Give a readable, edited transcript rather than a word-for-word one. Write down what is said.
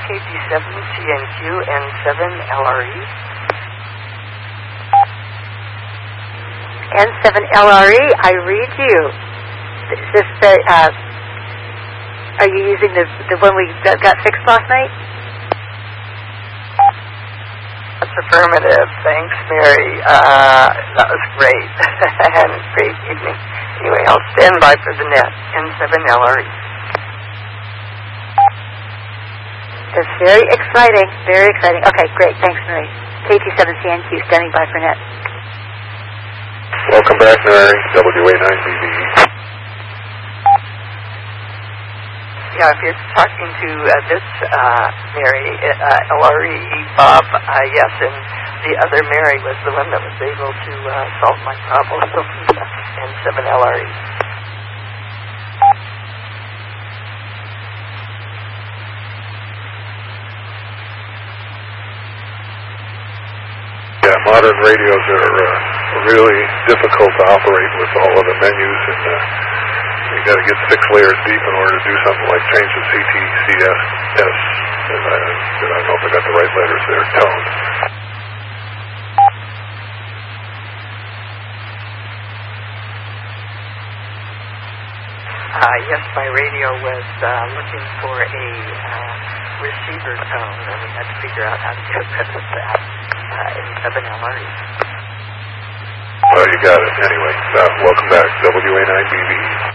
KT7CNQ N7LRE. N7LRE, I read you. Is this the, are you using the one we got fixed last night? That's affirmative. Thanks, Mary. That was great. And great evening. Anyway, I'll stand by for the net. N7LRE. That's very exciting. Very exciting. Okay, great. Thanks, Mary. KT7CNQ, standing by for net. Welcome back, Mary. WA9BB. Yeah, if you're talking to this Mary, LRE, Bob, yes, and the other Mary was the one that was able to solve my problem, N7LRE. Yeah, modern radios are really difficult to operate with all of the menus, and you got to get 6 layers deep in order to do something like change the CTCS. And I don't know if I got the right letters there. Tone. Yes, my radio was looking for a receiver tone, and we had to figure out how to get rid of that in N7LRE. Well, you got it. Anyway, welcome back, WA9BB.